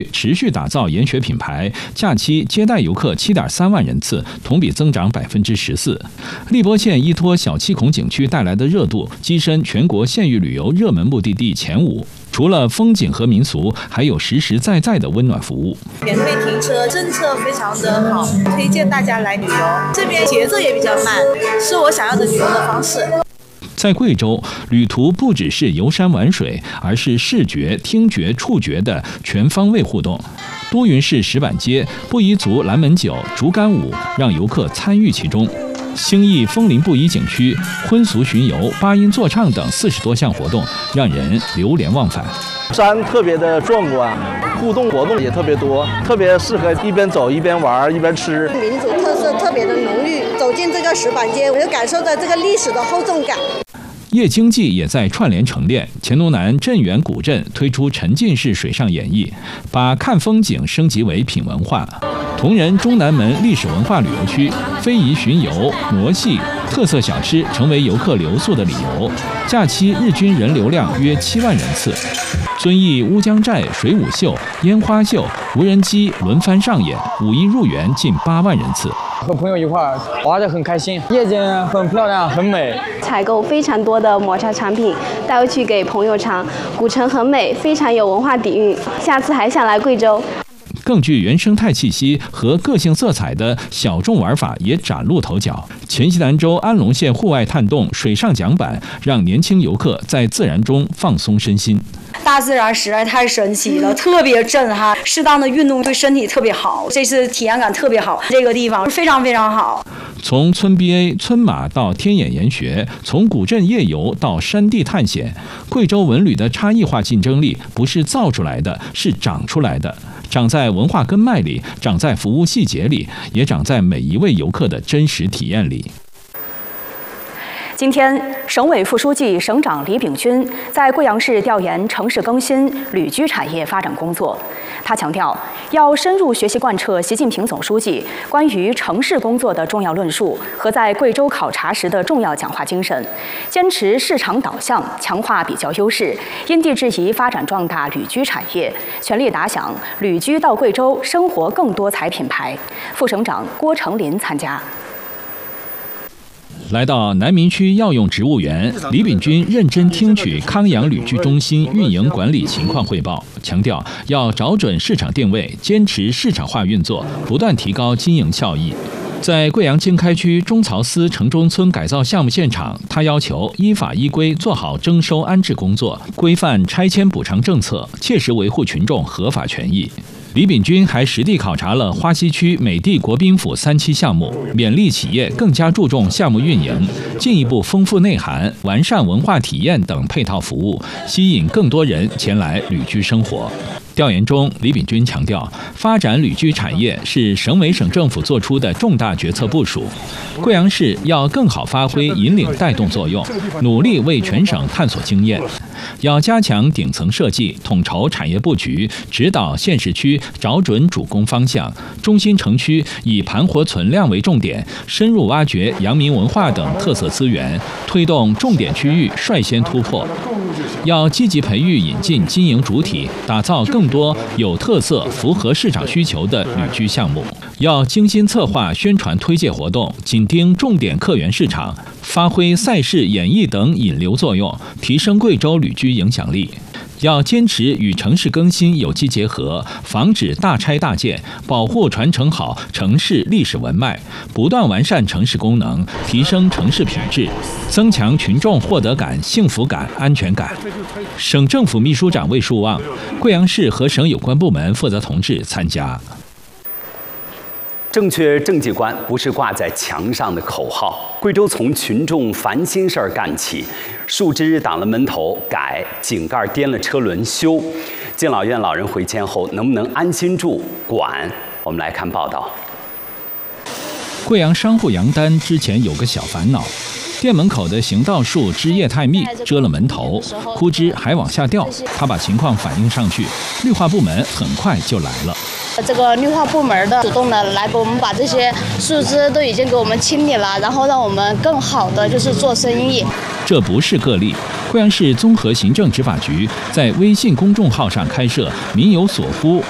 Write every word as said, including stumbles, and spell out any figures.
持续打造研学品牌，假期接待游客 七点三万人次，同比增长百分之十四。荔波县依托小七孔景区带来的热度，跻身全国县域旅游热门目的地前五。除了风景和民俗，还有实实在在的温暖服务。 免费停车政策非常的好，推荐大家来旅游。这边节奏也比较慢，是我想要的旅游的方式。 在贵州，旅途不只是游山玩水，而是视觉、听觉、触觉的全方位互动。多云市石板街、布依族蓝门酒、竹竿舞让游客参与其中。兴义枫林布依景区、婚俗巡游、八音座唱等四十多项活动，让人流连忘返。 山特别的壮观，互动活动也特别多，特别适合一边走一边玩一边吃。 民族特色特别的浓郁，走进这个石板街，我就感受到这个历史的厚重感。 夜经济也在串联成练，黔东南镇远古镇推出沉浸式水上演绎，把看风景升级为品文化。铜仁中南门历史文化旅游区，非遗巡游、傩戏、特色小吃成为游客留宿的理由。假期日均人流量约七万人次。遵义乌江寨水舞秀、烟花秀、无人机轮番上演，五一入园近八万人次。 和朋友一块玩得很开心，夜景很漂亮，很美。 采购非常多的抹茶产品，带回去给朋友尝。古城很美，非常有文化底蕴，下次还想来贵州。 更具原生态气息和个性色彩的小众玩法也崭露头角。黔西南州安龙县户外探洞水上桨板，让年轻游客在自然中放松身心。 大自然实在太神奇了，特别震撼。适当的运动对身体特别好，这次体验感特别好。这个地方非常非常好。 从村 B A、村马到天眼研学，从古镇夜游到山地探险，贵州文旅的差异化竞争力不是造出来的，是长出来的。长在文化根脉里，长在服务细节里，也长在每一位游客的真实体验里。 今天，省委副书记、省长李炳军在贵阳市调研城市更新、旅居产业发展工作。他强调，要深入学习贯彻习近平总书记关于城市工作的重要论述和在贵州考察时的重要讲话精神，坚持市场导向，强化比较优势，因地制宜发展壮大旅居产业，全力打响旅居到贵州生活更多彩品牌。副省长郭成林参加。 来到南民区药用植物园，李炳军认真听取康阳旅居中心运营管理情况汇报，强调要找准市场定位，坚持市场化运作，不断提高经营效益。在贵阳经开区中曹司城中村改造项目现场，他要求依法依规做好征收安置工作，规范拆迁补偿政策，切实维护群众合法权益。李炳军还实地考察了花溪区美的国宾府三期项目，勉励企业更加注重项目运营，进一步丰富内涵、完善文化体验等配套服务，吸引更多人前来旅居生活。调研中，李炳军强调，发展旅居产业是省委省政府作出的重大决策部署。贵阳市要更好发挥引领带动作用，努力为全省探索经验。要加强顶层设计，统筹产业布局，指导县市区找准主攻方向。中心城区以盘活存量为重点，深入挖掘阳明文化等特色资源，推动重点区域率先突破。要积极培育引进经营主体，打造更多有特色、符合市场需求的旅居项目。要精心策划宣传推介活动，紧盯重点客源市场，发挥赛事、演艺等引流作用，提升贵州旅居影响力。要坚持与城市更新有机结合，防止大拆大建，保护传承好城市历史文脉，不断完善城市功能，提升城市品质，增强群众获得感、幸福感、安全感。省政府秘书长魏树旺、贵阳市和省有关部门负责同志参加。 正确政绩观不是挂在墙上的口号，贵州从群众烦心事儿干起，树枝挡了门头改，井盖颠了车轮修。敬老院老人回迁后能不能安心住管？我们来看报道。 贵阳商户杨丹之前有个小烦恼，店门口的行道树枝叶太密，遮了门头，枯枝还往下掉。他把情况反映上去，绿化部门很快就来了。 这个绿化部门的主动的来给我们把这些树枝都已经给我们清理了，然后让我们更好的就是做生意。 这不是个例，贵阳市综合行政执法局在微信公众号上开设“民有所呼，